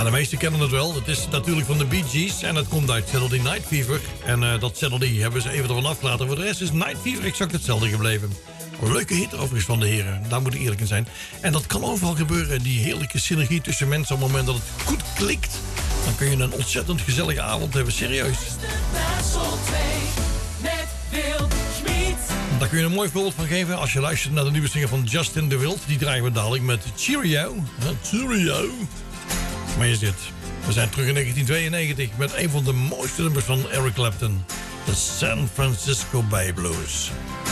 de meesten kennen het wel. Het is natuurlijk van de Bee Gees en het komt uit Saturday Night Fever. En dat Saturday hebben ze even ervan afgelaten. Voor de rest is Night Fever exact hetzelfde gebleven. Een leuke hit overigens van de heren, daar moet ik eerlijk in zijn. En dat kan overal gebeuren, die heerlijke synergie tussen mensen op het moment dat het goed klikt. Dan kun je een ontzettend gezellige avond hebben, serieus. Daar kun je een mooi voorbeeld van geven als je luistert naar de nieuwe single van Justin DeWilt. Die draaien we dadelijk met Cheerio. Cheerio. Maar is dit. We zijn terug in 1992 met een van de mooiste nummers van Eric Clapton. De San Francisco Bay Blues.